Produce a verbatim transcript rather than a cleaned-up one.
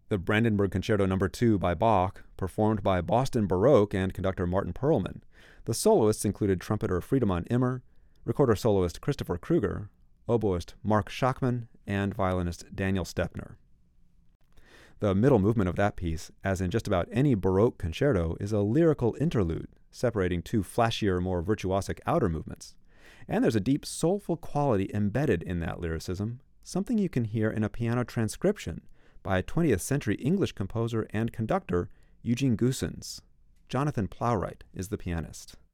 The Brandenburg Concerto Number two by Bach, performed by Boston Baroque and conductor Martin Perlman. The soloists included trumpeter Friedemann Immer, recorder soloist Christopher Kruger, oboist Mark Schachmann, and violinist Daniel Stepner. The middle movement of that piece, as in just about any Baroque concerto, is a lyrical interlude, separating two flashier, more virtuosic outer movements. And there's a deep, soulful quality embedded in that lyricism, something you can hear in a piano transcription by twentieth century English composer and conductor Eugene Goossens. Jonathan Plowright is the pianist.